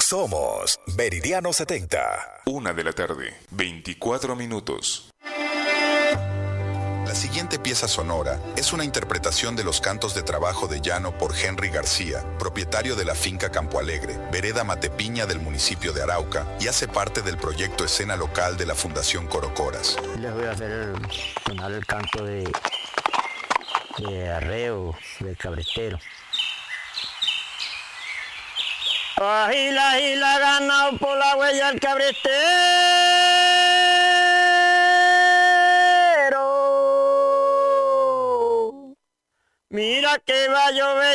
Somos Meridiano 70. 1:24 p.m. La siguiente pieza sonora es una interpretación de los cantos de trabajo de llano por Henry García, propietario de la finca Campo Alegre, vereda Matepiña del municipio de Arauca, y hace parte del proyecto Escena Local de la Fundación Corocoras. Les voy a hacer sonar el canto de arreo, del cabretero. Agila ganado por la huella el cabretero. Mira que va a llover